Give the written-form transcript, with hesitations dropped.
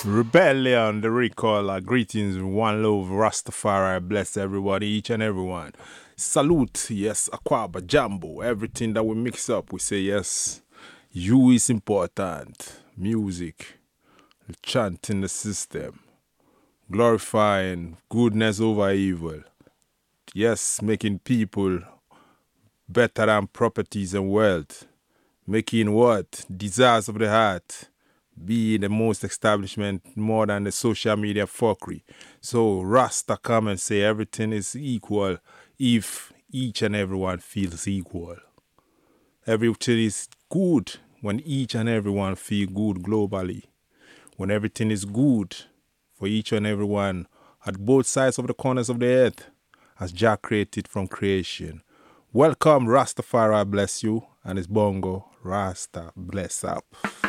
Rebellion, the recall, greetings, one love, Rastafari, bless everybody, each and everyone. Salute, yes, Aquaba, Jambo, everything that we mix up, we say yes, you is important. Music, chanting the system, glorifying goodness over evil. Yes, making people better than properties and wealth. Making what? Desires of the heart be the most establishment more than the social media fuckery. So Rasta come and say everything is equal if each and everyone feels equal. Everything is good when each and everyone feel good globally. When everything is good for each and everyone at both sides of the corners of the earth as Jah created from creation. Welcome Rastafari bless you and it's Bongo Rasta bless up.